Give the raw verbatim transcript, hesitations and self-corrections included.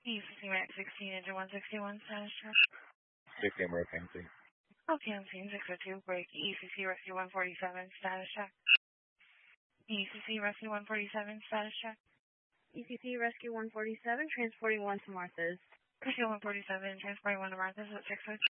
E C C Max sixteen, engine one sixty-one, status check. sixteen Hurricane C. Okay, I'm seeing six oh two, break E C C Rescue one forty-seven, status check. E C C Rescue one forty-seven, status check. E C C Rescue one forty-seven, transporting one to Martha's. Rescue one forty-seven, transporting one to Martha's at six oh two.